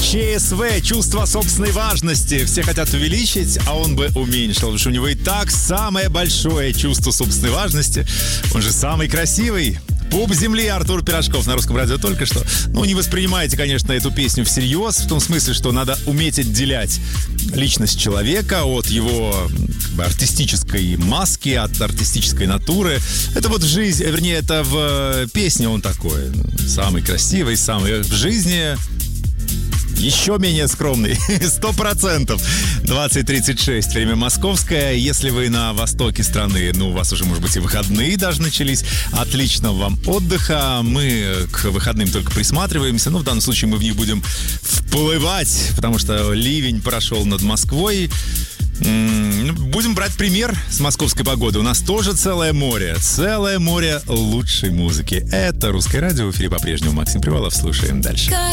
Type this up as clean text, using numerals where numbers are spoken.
ЧСВ, чувство собственной важности. Все хотят увеличить, а он бы уменьшил, потому что у него и так самое большое чувство собственной важности. Он же самый красивый. Пуп земли, Артур Пирожков на Русском радио только что. Ну, не воспринимайте, конечно, эту песню всерьез, в том смысле, что надо уметь отделять личность человека от его артистической маски, от артистической натуры. Это вот в жизни, вернее, это в песне он такой. Самый красивый, самый в жизни... Еще менее скромный, 100%. 20:36, время московское. Если вы на востоке страны, ну, у вас уже, может быть, и выходные даже начались. Отличного вам отдыха. Мы к выходным только присматриваемся. Но в данном случае мы в них будем вплывать, потому что ливень прошел над Москвой. Будем брать пример с московской погоды. У нас тоже целое море лучшей музыки. Это Русское радио. В эфире по-прежнему Максим Привалов. Слушаем дальше.